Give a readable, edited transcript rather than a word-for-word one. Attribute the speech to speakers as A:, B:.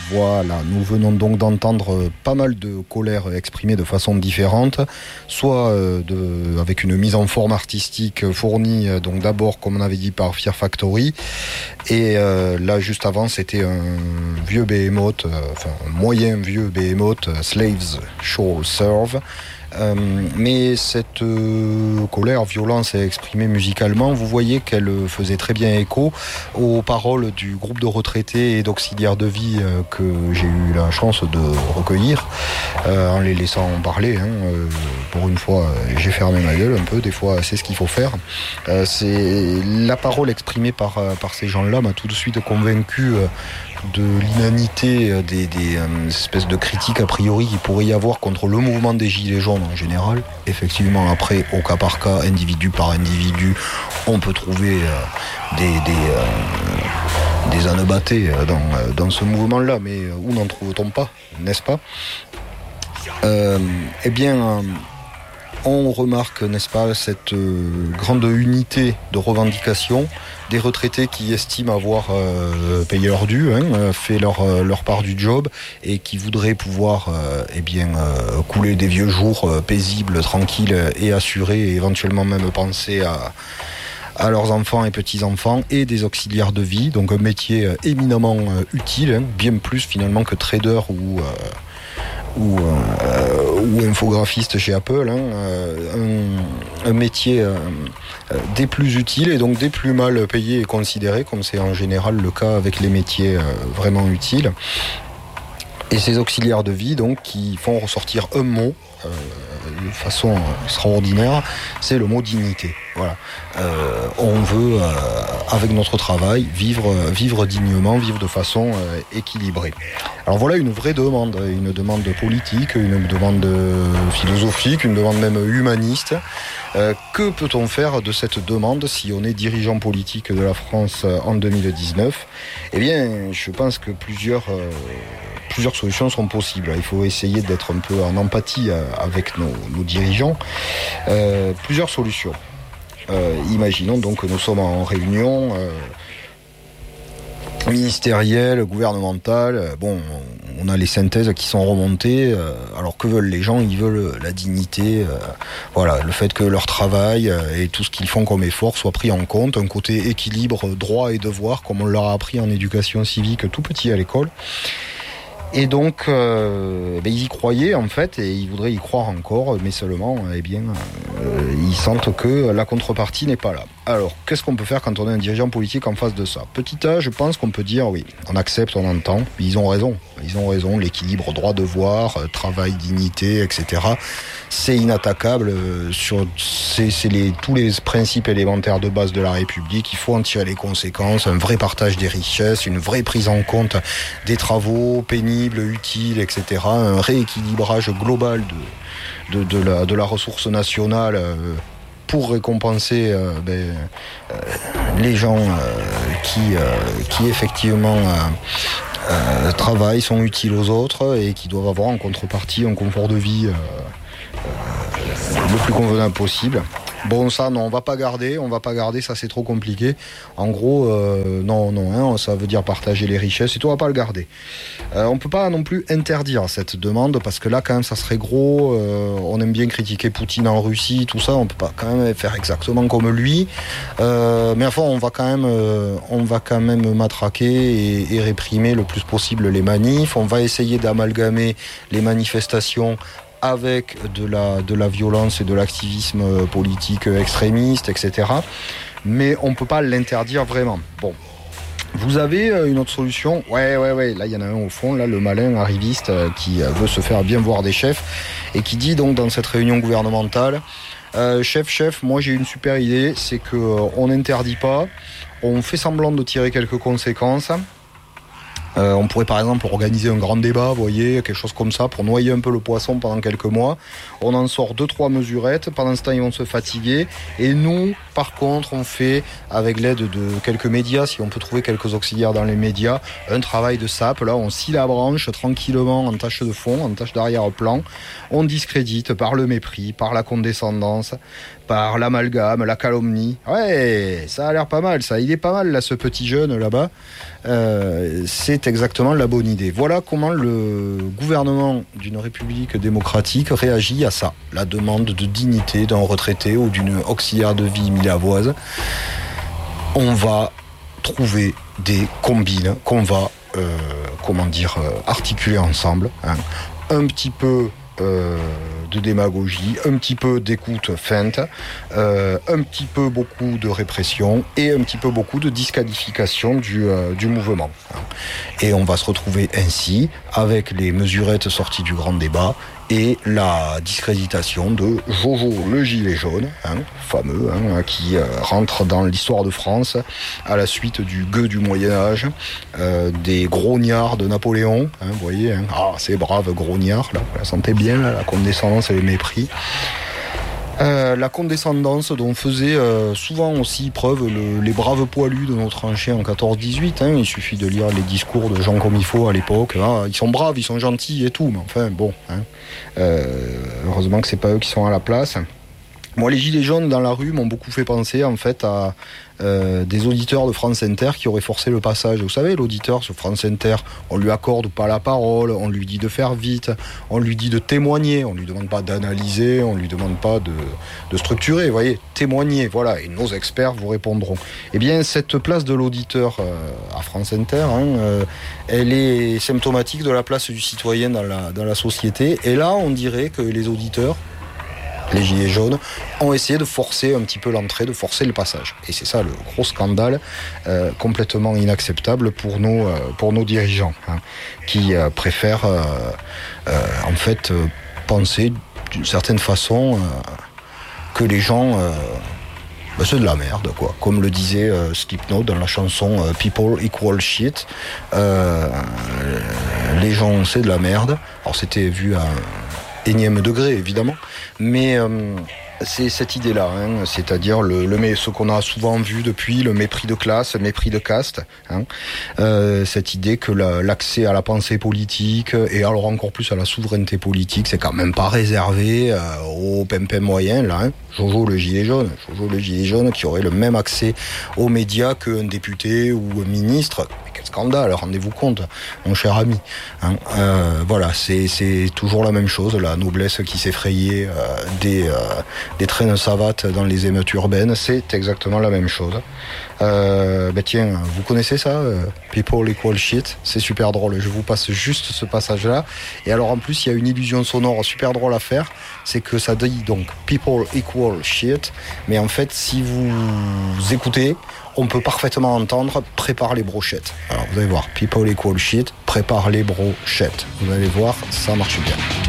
A: Voilà, nous venons donc d'entendre pas mal de colère exprimée de façon différente, soit avec une mise en forme artistique fournie, donc d'abord comme on avait dit par Fear Factory, et là juste avant c'était un vieux behemoth, un moyen vieux behemoth, Slaves Shall Serve. Mais cette colère, violence exprimée musicalement, vous voyez qu'elle faisait très bien écho aux paroles du groupe de retraités et d'auxiliaires de vie que j'ai eu la chance de recueillir en les laissant parler. Pour une fois, j'ai fermé ma gueule un peu, des fois c'est ce qu'il faut faire. C'est la parole exprimée par ces gens-là m'a tout de suite convaincu de l'inanité des espèces de critiques a priori qu'il pourrait y avoir contre le mouvement des Gilets jaunes en général. Effectivement, après, au cas par cas, individu par individu, on peut trouver des ânes battés dans ce mouvement-là, mais où n'en trouve-t-on pas, n'est-ce pas ? Eh bien, on remarque, n'est-ce pas, cette grande unité de revendication des retraités qui estiment avoir payé leur dû, fait leur part du job et qui voudraient pouvoir couler des vieux jours paisibles, tranquilles et assurés et éventuellement même penser à leurs enfants et petits-enfants et des auxiliaires de vie, donc un métier éminemment utile, bien plus finalement que trader ou infographiste chez Apple, un métier des plus utiles et donc des plus mal payés et considérés, comme c'est en général le cas avec les métiers vraiment utiles. Et ces auxiliaires de vie donc qui font ressortir un mot de façon extraordinaire, c'est le mot dignité. Voilà. On veut, avec notre travail, vivre dignement, vivre de façon équilibrée. Alors voilà une vraie demande, une demande politique, une demande philosophique, une demande même humaniste. Que peut-on faire de cette demande si on est dirigeant politique de la France en 2019 ? Eh bien, je pense que plusieurs solutions sont possibles. Il faut essayer d'être un peu en empathie avec nos dirigeants. Plusieurs solutions. Imaginons donc que nous sommes en réunion ministérielle, gouvernementale. Bon, on a les synthèses qui sont remontées. Alors que veulent les gens ? Ils veulent la dignité. Voilà, le fait que leur travail et tout ce qu'ils font comme effort soit pris en compte. Un côté équilibre, droit et devoir, comme on leur a appris en éducation civique tout petit à l'école. Et donc, ils y croyaient en fait, et ils voudraient y croire encore, mais seulement, ils sentent que la contrepartie n'est pas là. Alors, qu'est-ce qu'on peut faire quand on est un dirigeant politique en face de ça ? Petit A, je pense qu'on peut dire oui, on accepte, on entend, ils ont raison, l'équilibre droit-devoir, travail, dignité, etc. C'est inattaquable, tous les principes élémentaires de base de la République, il faut en tirer les conséquences, un vrai partage des richesses, une vraie prise en compte des travaux pénibles, utiles, etc. Un rééquilibrage global de la ressource nationale pour récompenser les gens qui effectivement travaillent, sont utiles aux autres et qui doivent avoir en contrepartie un confort de vie le plus convenable possible. Bon, ça, non, on va pas garder, ça c'est trop compliqué. En gros, non, ça veut dire partager les richesses et tout, on va pas le garder. On peut pas non plus interdire cette demande, parce que là, quand même, ça serait gros. On aime bien critiquer Poutine en Russie, tout ça, on peut pas quand même faire exactement comme lui. Mais enfin, on va quand même matraquer et réprimer le plus possible les manifs. On va essayer d'amalgamer les manifestations avec de la violence et de l'activisme politique extrémiste, etc. Mais on ne peut pas l'interdire vraiment. Bon. Vous avez une autre solution ? Ouais. Là, il y en a un au fond, là, le malin arriviste qui veut se faire bien voir des chefs et qui dit donc dans cette réunion gouvernementale, chef, moi j'ai une super idée, c'est qu'on n'interdit pas, on fait semblant de tirer quelques conséquences. On pourrait par exemple organiser un grand débat, vous voyez, quelque chose comme ça, pour noyer un peu le poisson pendant quelques mois. On en sort 2-3 mesurettes, pendant ce temps ils vont se fatiguer. Et nous, par contre, on fait, avec l'aide de quelques médias, si on peut trouver quelques auxiliaires dans les médias, un travail de sape. Là, on scie la branche tranquillement en tâche de fond, en tâche d'arrière-plan. On discrédite par le mépris, par la condescendance, par l'amalgame, la calomnie. Ouais, ça a l'air pas mal, ça. Il est pas mal, là, ce petit jeune, là-bas. C'est exactement la bonne idée. Voilà comment le gouvernement d'une république démocratique réagit à ça. La demande de dignité d'un retraité ou d'une auxiliaire de vie milavoise. On va trouver des combines qu'on va, articuler ensemble. Hein. Un petit peu de démagogie, un petit peu d'écoute feinte, un petit peu beaucoup de répression et un petit peu beaucoup de disqualification du mouvement. Et on va se retrouver ainsi avec les mesurettes sorties du grand débat et la discréditation de Jojo le gilet jaune, fameux, qui rentre dans l'histoire de France à la suite du gueux du Moyen-Âge, des grognards de Napoléon, vous voyez, ces braves grognards, là, vous la sentez bien, là, la condescendance et le mépris. La condescendance dont faisaient souvent aussi preuve les braves poilus de notre ancien en 14-18. Il suffit de lire les discours de gens comme il faut à l'époque. Ils sont braves, ils sont gentils et tout, mais enfin bon. Heureusement que c'est pas eux qui sont à la place. Moi, les gilets jaunes dans la rue m'ont beaucoup fait penser en fait à des auditeurs de France Inter qui auraient forcé le passage. Vous savez, l'auditeur sur France Inter, on lui accorde pas la parole, on lui dit de faire vite, on lui dit de témoigner, on lui demande pas d'analyser, on lui demande pas de structurer, vous voyez, témoigner, voilà, et nos experts vous répondront. Eh bien, cette place de l'auditeur à France Inter, elle est symptomatique de la place du citoyen dans la société, et là, on dirait que les auditeurs, les gilets jaunes, ont essayé de forcer un petit peu l'entrée, de forcer le passage. Et c'est ça le gros scandale, complètement inacceptable pour nos dirigeants, qui préfèrent en fait penser d'une certaine façon que les gens... c'est de la merde, quoi. Comme le disait Slipknot dans la chanson People Equal Shit. Les gens, c'est de la merde. Alors c'était vu à énième degré, évidemment, mais c'est cette idée-là, c'est-à-dire ce qu'on a souvent vu depuis, le mépris de classe, le mépris de caste, cette idée que l'accès à la pensée politique, et alors encore plus à la souveraineté politique, c'est quand même pas réservé aux pimpins moyens, là, Jojo le gilet jaune qui aurait le même accès aux médias qu'un député ou un ministre. Quel scandale, rendez-vous compte, mon cher ami. Voilà, c'est toujours la même chose, la noblesse qui s'effrayait des traînes savates dans les émeutes urbaines, c'est exactement la même chose. Tiens, vous connaissez ça, People Equal Shit, c'est super drôle, je vous passe juste ce passage-là. Et alors en plus, il y a une illusion sonore super drôle à faire, c'est que ça dit donc People Equal Shit, mais en fait, si vous écoutez, on peut parfaitement entendre prépare les brochettes. Alors vous allez voir, People Equal Shit, prépare les brochettes. Vous allez voir, ça marche bien.